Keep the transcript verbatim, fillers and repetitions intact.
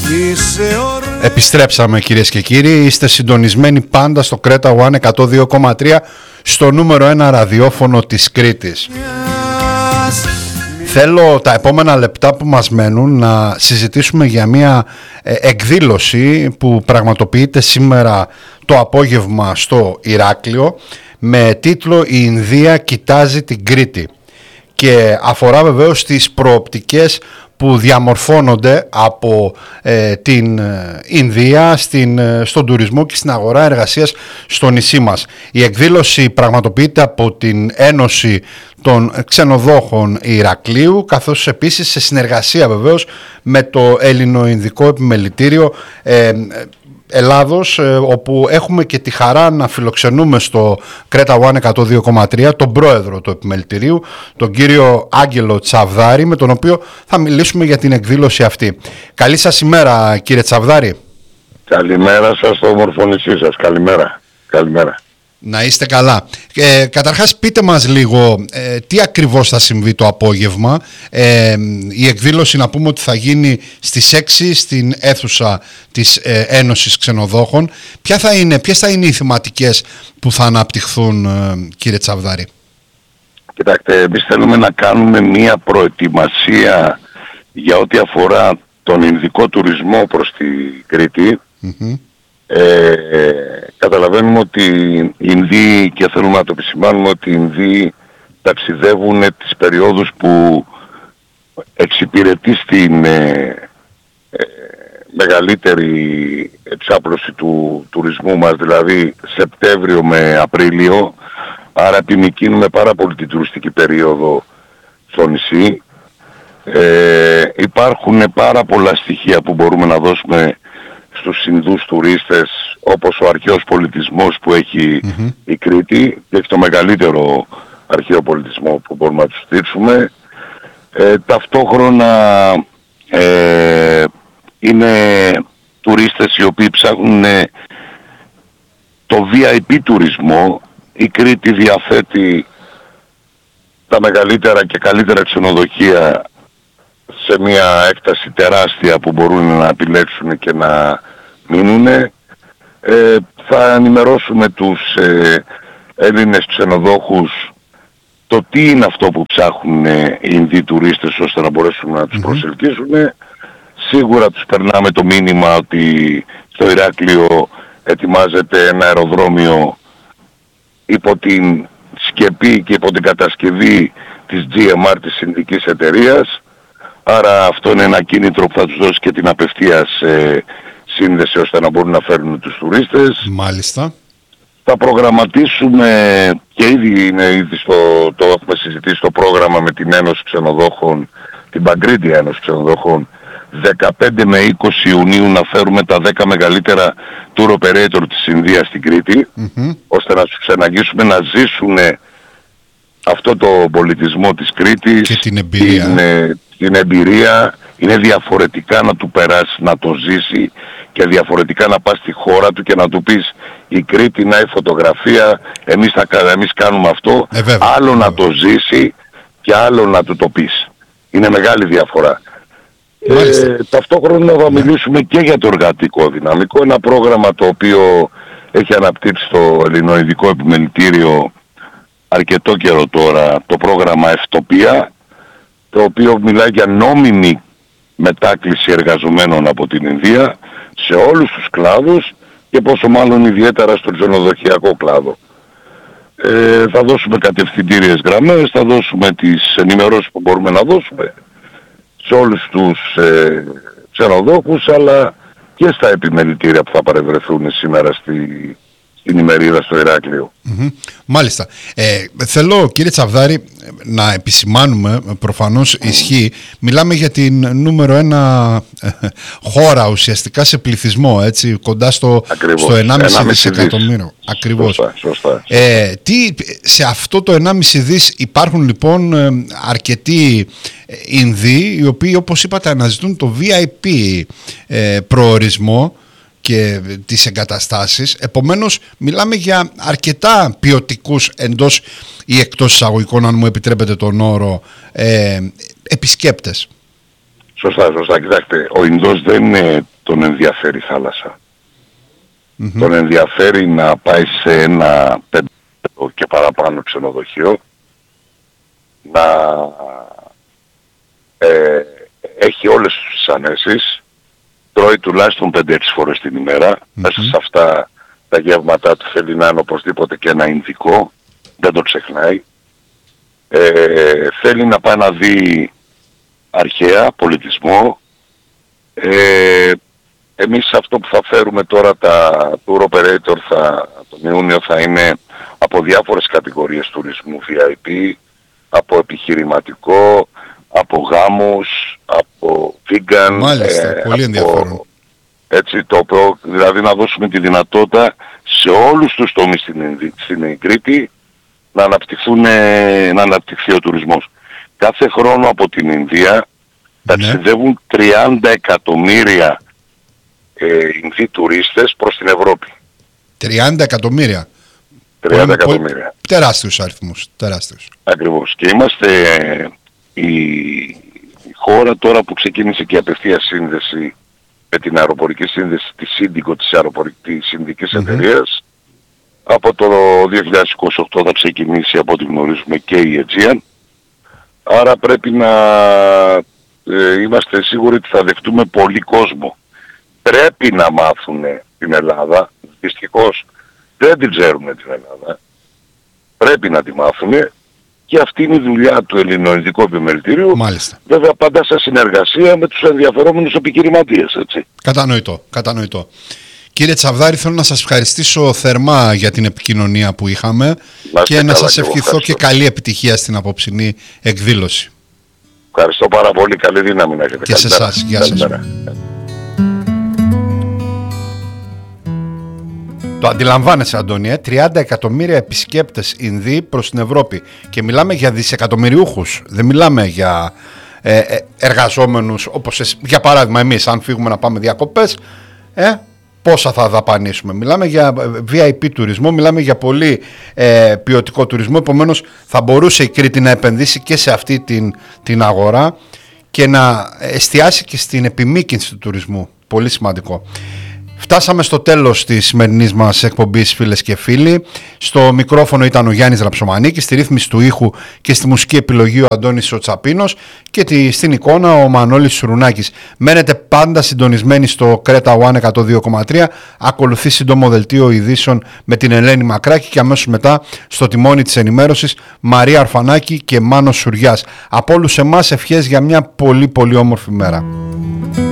Επιστρέψαμε κυρίες και κύριοι, είστε συντονισμένοι πάντα στο Κρέτα One εκατόν δύο κόμμα τρία, στο νούμερο ένα ραδιόφωνο της Κρήτης. Θέλω τα επόμενα λεπτά που μας μένουν να συζητήσουμε για μια ε, εκδήλωση που πραγματοποιείται σήμερα το απόγευμα στο Ηράκλειο με τίτλο «Η Ινδία κοιτάζει την Κρήτη» και αφορά βεβαίως τις προοπτικές που διαμορφώνονται από ε, την Ινδία στην, στον τουρισμό και στην αγορά εργασίας στο νησί μας. Η εκδήλωση πραγματοποιείται από την Ένωση των Ξενοδόχων Ηρακλείου, καθώς επίσης σε συνεργασία βεβαίως με το Ελληνοινδικό Επιμελητήριο ε, Ελλάδος, όπου έχουμε και τη χαρά να φιλοξενούμε στο Κρέτα One εκατόν δύο κόμμα τρία τον πρόεδρο του Επιμελητηρίου, τον κύριο Άγγελο Τσαβδάρη, με τον οποίο θα μιλήσουμε για την εκδήλωση αυτή. Καλή σας ημέρα, κύριε Τσαβδάρη. Καλημέρα σας στο όμορφο νησί σας. Καλημέρα. Καλημέρα. Να είστε καλά. Ε, καταρχάς πείτε μας λίγο ε, τι ακριβώς θα συμβεί το απόγευμα. Ε, η εκδήλωση να πούμε ότι θα γίνει στις έξι στην αίθουσα της ε, Ένωσης Ξενοδόχων. Ποια θα είναι, ποιες θα είναι οι θεματικές που θα αναπτυχθούν, ε, κύριε Τσαβδάρη? Κοιτάξτε, εμείς θέλουμε να κάνουμε μία προετοιμασία για ό,τι αφορά τον ινδικό τουρισμό προς την Κρήτη. Mm-hmm. Ε, καταλαβαίνουμε ότι οι Ινδοί, και θέλουμε να το επισημάνουμε, ότι οι Ινδοί ταξιδεύουν τις περιόδους που εξυπηρετεί στην ε, ε, μεγαλύτερη εξάπλωση του τουρισμού μας, δηλαδή Σεπτέμβριο με Απρίλιο, άρα επιμικρύνουμε πάρα πολύ την τουριστική περίοδο στο νησί. Ε, υπάρχουν πάρα πολλά στοιχεία που μπορούμε να δώσουμε στους Ινδούς τουρίστες, όπως ο αρχαίος πολιτισμός που έχει mm-hmm. η Κρήτη, και έχει το μεγαλύτερο αρχαίο πολιτισμό που μπορούμε να τους δείξουμε. Ε, ταυτόχρονα ε, είναι τουρίστες οι οποίοι ψάχνουν το βι άι πι τουρισμό. Η Κρήτη διαθέτει τα μεγαλύτερα και καλύτερα ξενοδοχεία σε μια έκταση τεράστια που μπορούν να επιλέξουν και να μείνουν. Ε, θα ενημερώσουμε τους ε, Έλληνες ξενοδόχους το τι είναι αυτό που ψάχνουν οι Ινδοί τουρίστες, ώστε να μπορέσουμε να τους mm-hmm. προσελκύσουν. Σίγουρα τους περνάμε το μήνυμα ότι στο Ηράκλειο ετοιμάζεται ένα αεροδρόμιο υπό την σκεπή και υπό την κατασκευή της τζι εμ αρ, της Ινδικής εταιρείας. Άρα αυτό είναι ένα κίνητρο που θα τους δώσει και την απευθείας ε, σύνδεση, ώστε να μπορούν να φέρουν τους τουρίστες. Μάλιστα. Θα προγραμματίσουμε, και ήδη είναι ήδη στο, το έχουμε συζητήσει στο πρόγραμμα με την Ένωση Ξενοδόχων, την Παγκρίτια Ένωση Ξενοδόχων, δεκαπέντε με είκοσι Ιουνίου να φέρουμε τα δέκα μεγαλύτερα tour operator της Ινδίας στην Κρήτη, mm-hmm. ώστε να τους ξεναγήσουμε να ζήσουν αυτό το πολιτισμό της Κρήτης και την εμπειρία. Την, την εμπειρία. Είναι διαφορετικά να του περάσει, να το ζήσει, και διαφορετικά να πας στη χώρα του και να του πεις η Κρήτη να έχει φωτογραφία, εμείς, θα, εμείς κάνουμε αυτό, ε, βέβαια, άλλο βέβαια. να το ζήσει και άλλο να του το πεις. Είναι μεγάλη διαφορά. Ε, ταυτόχρονα θα μιλήσουμε και για το εργατικό δυναμικό, ένα πρόγραμμα το οποίο έχει αναπτύξει το Ελληνοινδικό Επιμελητήριο αρκετό καιρό τώρα, το πρόγραμμα Ευτοπία, το οποίο μιλάει για νόμιμη μετάκληση εργαζομένων από την Ινδία σε όλους τους κλάδους, και πόσο μάλλον ιδιαίτερα στον ξενοδοχειακό κλάδο. Ε, θα δώσουμε κατευθυντήριες γραμμές, θα δώσουμε τις ενημερώσεις που μπορούμε να δώσουμε σε όλους τους ε, ξενοδόχους, αλλά και στα επιμελητήρια που θα παρευρεθούν σήμερα στη, στην ημερίδα στο Ηράκλειο. Mm-hmm. Μάλιστα. Ε, θέλω, κύριε Τσαβδάρη, να επισημάνουμε, προφανώς ισχύει, μιλάμε για την νούμερο ένα ε, χώρα ουσιαστικά σε πληθυσμό, έτσι, κοντά στο, στο ενάμιση δισεκατομμύριο. Ακριβώς. Σωστά, σωστά. Ε, τι, σε αυτό το ενάμιση δις υπάρχουν λοιπόν αρκετοί Ινδοί, οι οποίοι, όπως είπατε, αναζητούν το βι άι πι ε, προορισμό και τις εγκαταστάσεις. Επομένως μιλάμε για αρκετά ποιοτικούς εντός ή εκτός εισαγωγικών, αν μου επιτρέπετε τον όρο, ε, επισκέπτες. Σωστά, σωστά. Κοιτάξτε, ο Ινδός δεν είναι τον ενδιαφέρει η θάλασσα. Mm-hmm. Τον ενδιαφέρει να πάει σε ένα πέντε και παραπάνω ξενοδοχείο, να ε, έχει όλες τις ανέσεις, τρώει τουλάχιστον πέντε έξι φορές την ημέρα. Mm-hmm. Μέσα σε αυτά τα γεύματά του θέλει να είναι οπωσδήποτε και ένα ινδικό, δεν το ξεχνάει. Ε, θέλει να πάει να δει αρχαία πολιτισμό. Ε, εμείς αυτό που θα φέρουμε τώρα, τα tour operator θα, τον Ιούνιο, θα είναι από διάφορες κατηγορίες τουρισμού βι άι πι, από επιχειρηματικό, από γάμους, από vegan. Μάλιστα, ε, πολύ από, ενδιαφέρον. Έτσι, το, δηλαδή να δώσουμε τη δυνατότητα σε όλους τους τομείς στην, στην Κρήτη να, αναπτυχθούν, να αναπτυχθεί ο τουρισμός. Κάθε χρόνο από την Ινδία ταξιδεύουν ναι. τριάντα εκατομμύρια ε, Ινδοί τουρίστες προς την Ευρώπη. τριάντα εκατομμύρια. τριάντα εκατομμύρια. Πολύ... Τεράστιους αριθμούς. Τεράστιους. Ακριβώς. Και είμαστε ε, η, η χώρα τώρα που ξεκίνησε και η απευθείας σύνδεση με την αεροπορική σύνδεση της Σίντικο, της αεροπορικής Ινδικής mm-hmm. εταιρείας. Από το δύο χιλιάδες είκοσι οκτώ θα ξεκινήσει, από ό,τι γνωρίζουμε, και η Aegean. Άρα πρέπει να ε, είμαστε σίγουροι ότι θα δεχτούμε πολύ κόσμο. Πρέπει να μάθουν την Ελλάδα. Δυστυχώς δεν την ξέρουν την Ελλάδα. Πρέπει να τη μάθουν. Και αυτή είναι η δουλειά του Ελληνοινδικού Επιμελητηρίου. Μάλιστα. Βέβαια πάντα σε συνεργασία με τους ενδιαφερόμενους επιχειρηματίες, έτσι. Κατανοητό, κατανοητό. Κύριε Τσαβδάρη, θέλω να σας ευχαριστήσω θερμά για την επικοινωνία που είχαμε να και να σας ευχηθώ και καλή επιτυχία στην απόψινή εκδήλωση. Ευχαριστώ πάρα πολύ. Καλή δύναμη να έχετε. Και σε εσάς. Γεια σας. Το αντιλαμβάνεσαι, Αντώνη, τριάντα εκατομμύρια επισκέπτες Ινδοί προς την Ευρώπη και μιλάμε για δισεκατομμυριούχους, δεν μιλάμε για ε, ε, εργαζόμενους όπως εσ, για παράδειγμα εμείς, αν φύγουμε να πάμε διακοπές, ε, πόσα θα δαπανίσουμε. Μιλάμε για βι άι πι τουρισμό, μιλάμε για πολύ ε, ποιοτικό τουρισμό, επομένως θα μπορούσε η Κρήτη να επενδύσει και σε αυτή την, την αγορά και να εστιάσει και στην επιμήκυνση του τουρισμού. Πολύ σημαντικό. Φτάσαμε στο τέλος της σημερινής μας εκπομπής, φίλες και φίλοι. Στο μικρόφωνο ήταν ο Γιάννης Ραψομανίκης, στη ρύθμιση του ήχου και στη μουσική επιλογή ο Αντώνης ο Τσαπίνος και τη, στην εικόνα ο Μανώλης Σουρουνάκης. Μένετε πάντα συντονισμένοι στο Κρέτα One εκατόν δύο κόμμα τρία. Ακολουθεί σύντομο δελτίο ειδήσεων με την Ελένη Μακράκη και αμέσως μετά στο τιμόνι της ενημέρωσης Μαρία Αρφανάκη και Μάνος Σουριάς. Από όλους εμάς ευχές για μια πολύ πολύ όμορφη μέρα.